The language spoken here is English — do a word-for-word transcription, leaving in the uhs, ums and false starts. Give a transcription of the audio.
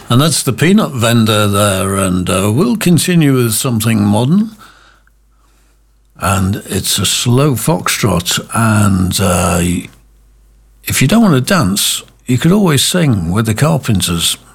And that's the Peanut Vendor there, and uh, we'll continue with something modern. And it's a slow foxtrot, and uh, if you don't want to dance, you could always sing with the Carpenters.